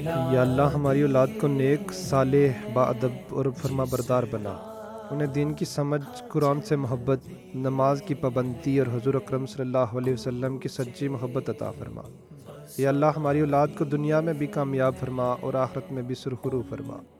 या अल्लाह हमारी औलाद को नेक, सालेह, बाअदब और फर्माबरदार बना। उन्हें दीन की समझ, कुरान से मोहब्बत, नमाज की पाबंदी और हुज़ूर अकरम सल्लल्लाहु अलैहि वसल्लम की सच्ची मोहब्बत अता फरमा। या अल्लाह हमारी औलाद को दुनिया में भी कामयाब फरमा और आखिरत में भी सुरखरू फरमा।